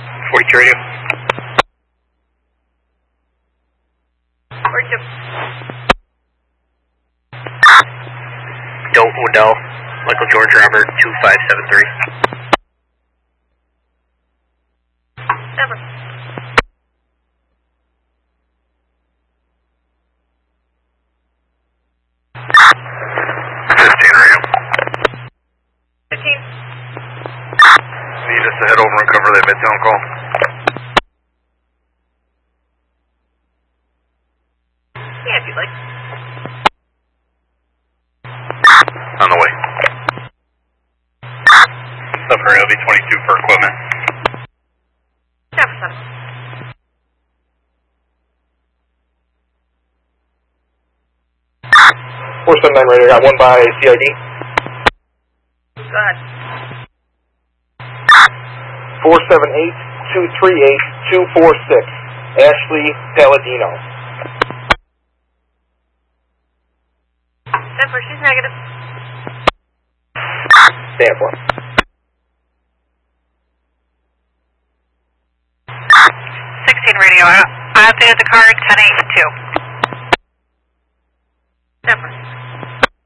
42 radio. 42. Doe Odell, Michael George Robert 2573. Never. 15 radio. 15. Need us to head over and cover that midtown call. Yeah, if you'd like. On the way. Suffering LB 22 for equipment. 10%. Four 79 radio, got one by CID. Go ahead. 478-238-246, Ashley Palladino. Denver, she's negative. Stanford. 16 radio, I updated the card 1082. Denver.